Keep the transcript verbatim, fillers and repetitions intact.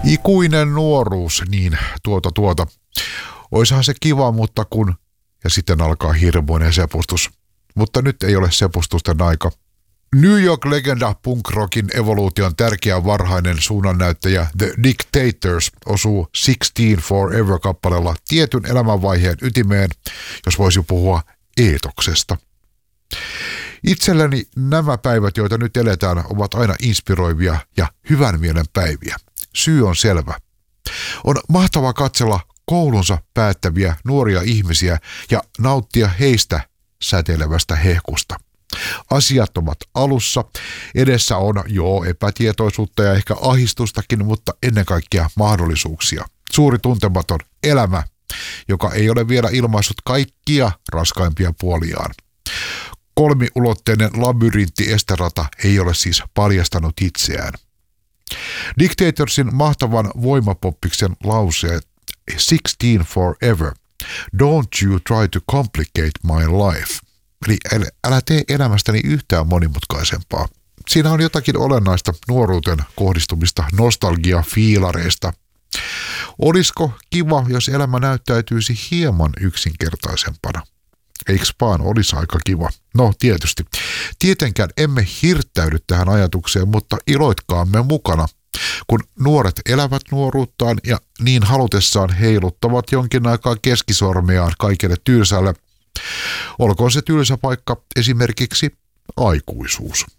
Ikuinen nuoruus, niin tuota tuota. Oishan se kiva, mutta kun... Ja sitten alkaa hirmuinen sepustus. Mutta nyt ei ole sepustusten aika. New York-legenda punk-rockin evoluution tärkeä varhainen suunnannäyttäjä The Dictators osuu Sixteen Forever-kappaleella tietyn elämänvaiheen ytimeen, jos voisi puhua eetoksesta. Itselleni nämä päivät, joita nyt eletään, ovat aina inspiroivia ja hyvän mielen päiviä. Syy on selvä. On mahtavaa katsella koulunsa päättäviä nuoria ihmisiä ja nauttia heistä säteilevästä hehkusta. Asiat ovat alussa, edessä on jo epätietoisuutta ja ehkä ahdistustakin, mutta ennen kaikkea mahdollisuuksia. Suuri tuntematon elämä, joka ei ole vielä ilmaissut kaikkia raskaimpia puoliaan. Kolmiulotteinen labyrintti esterata ei ole siis paljastanut itseään. Dictatorsin mahtavan voimapoppiksen lauseet Sixteen forever. Don't you try to complicate my life. Eli älä tee elämästäni yhtään monimutkaisempaa. Siinä on jotakin olennaista nuoruuteen kohdistumista nostalgia-fiilareista. Olisiko kiva, jos elämä näyttäytyisi hieman yksinkertaisempana? Eiks vaan olisi aika kiva? No tietysti. Tietenkään emme hirttäydy tähän ajatukseen, mutta iloitkaamme mukana, kun nuoret elävät nuoruuttaan ja niin halutessaan heiluttavat jonkin aikaa keskisormeaan kaikelle tylsälle. Olkoon se tylsä paikka esimerkiksi aikuisuus.